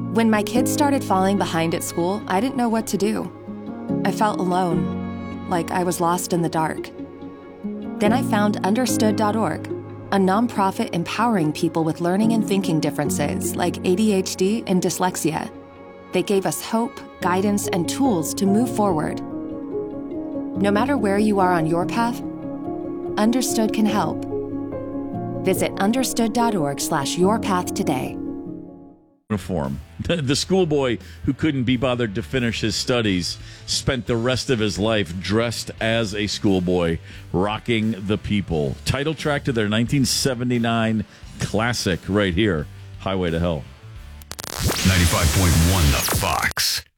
When my kids started falling behind at school, I didn't know what to do. I felt alone, like I was lost in the dark. Then I found Understood.org, a nonprofit empowering people with learning and thinking differences like ADHD and dyslexia. They gave us hope, guidance, and tools to move forward. No matter where you are on your path, Understood can help. Visit understood.org/yourpath today. Uniform. The schoolboy who couldn't be bothered to finish his studies spent the rest of his life dressed as a schoolboy, rocking the people. Title track to their 1979 classic right here, Highway to Hell. 95.1 The Fox.